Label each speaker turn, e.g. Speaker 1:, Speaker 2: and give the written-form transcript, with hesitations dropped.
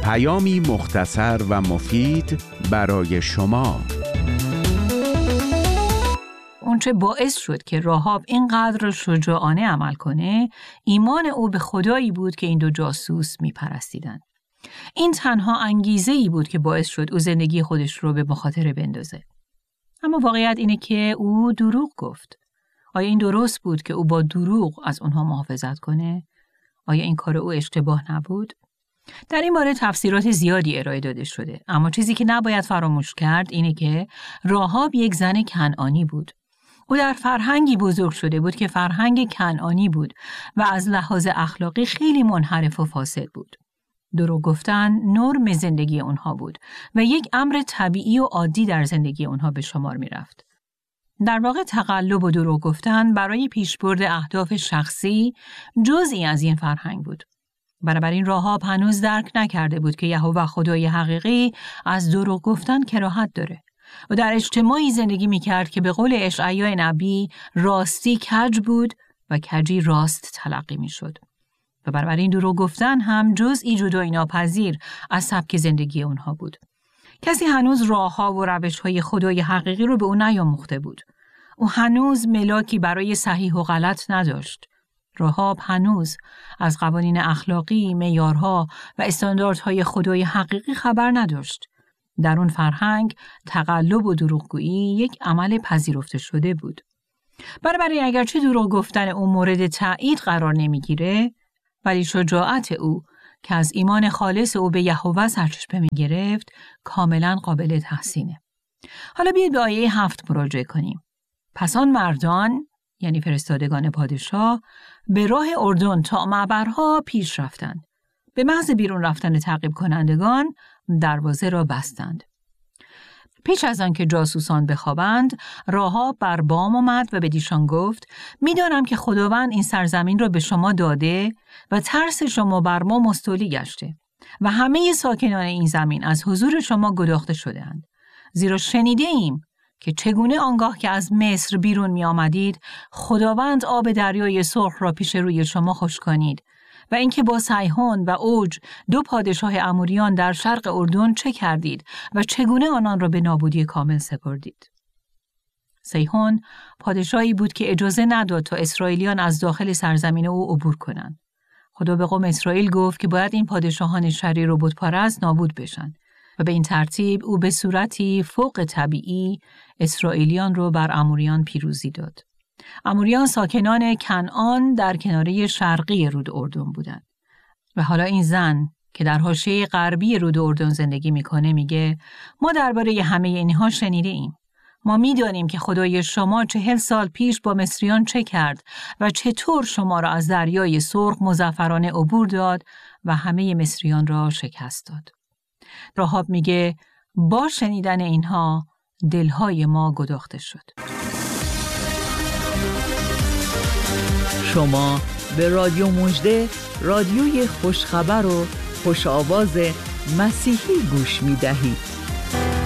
Speaker 1: پیامی مختصر و مفید برای شما.
Speaker 2: اونچه باعث شد که راهاب اینقدر شجاعانه عمل کنه، ایمان او به خدایی بود که این دو جاسوس میپرستیدن. این تنها انگیزه‌ای بود که باعث شد او زندگی خودش رو به مخاطره بندازه. اما واقعیت اینه که او دروغ گفت. آیا این درست بود که او با دروغ از اونها محافظت کنه؟ آیا این کار او اشتباه نبود؟ در این باره تفسیرات زیادی ارائه داده شده، اما چیزی که نباید فراموش کرد اینه که راهاب یک زن کنعانی بود. او در فرهنگی بزرگ شده بود که فرهنگ کنعانی بود و از لحاظ اخلاقی خیلی منحرف و فاسد بود. دروغ گفتن نرم زندگی اونها بود و یک امر طبیعی و عادی در زندگی اونها به شمار می رفت. در واقع تقلب و دروغ گفتن برای پیشبرد اهداف شخصی جزئی از این فرهنگ بود. بنابراین راهاب هنوز درک نکرده بود که یهوه خدای حقیقی از دروغ گفتن کراهت داره و در اجتماعی زندگی می‌کرد که به قول اشعیا نبی راستی کج بود و کجی راست تلقی می‌شد. و بنابراین دروغ گفتن هم جزئی جدایی ناپذیر از سبک زندگی اونها بود. کسی هنوز راه‌ها و روش‌های خدای حقیقی رو به اون نیاموخته بود. او هنوز ملاکی برای صحیح و غلط نداشت. راهاب هنوز از قوانین اخلاقی، معیارها و استانداردهای خدای حقیقی خبر نداشت. در اون فرهنگ تقلب و دروغگویی یک عمل پذیرفته شده بود. بنابراین اگرچه دروغ گفتن او مورد تایید قرار نمیگیره، ولی شجاعت او که از ایمان خالص او به یهوه سرچشمه میگرفت کاملا قابل تحسینه. حالا بیایید به آیه 7 مراجعه کنیم. پس آن مردان، یعنی فرستادگان پادشاه، به راه اردن تا معبرها پیش رفتند. به محض بیرون رفتن تعقیب کنندگان دروازه را بستند. پیش از آن که جاسوسان بخوابند، راهاب بر بام آمد و به دیشان گفت: می‌دانم که خداوند این سرزمین را به شما داده و ترس شما بر ما مستولی گشته و همه ساکنان این زمین از حضور شما گداخته شده‌اند. زیرا شنیده ایم که چگونه آنگاه که از مصر بیرون می آمدید، خداوند آب دریای سرخ را پیش روی شما خشکانید و اینکه با سیحون و اوج دو پادشاه اموریان در شرق اردن چه کردید و چگونه آنان را به نابودی کامل سپردید. سیحون پادشاهی بود که اجازه نداد تا اسرائیلیان از داخل سرزمین او عبور کنند. خدا به قوم اسرائیل گفت که باید این پادشاهان شریر و بتپرست نابود بشن و به این ترتیب او به صورتی فوق طبیعی اسرائیلیان رو بر اموریان پیروزی داد. اموریان ساکنان کنعان در کناره شرقی رود اردن بودند. و حالا این زن که در حاشیه غربی رود اردن زندگی میکنه میگه: ما درباره همه اینها شنیده ایم. ما میدانیم که خدای شما 40 سال پیش با مصریان چه کرد و چطور شما را از دریای سرخ مظفرانه عبور داد و همه مصریان را شکست داد. راهاب میگه: با شنیدن اینها دلهای ما گداخته شد.
Speaker 3: شما به رادیو مژده، رادیوی خوشخبر و خوش آواز مسیحی گوش می دهید.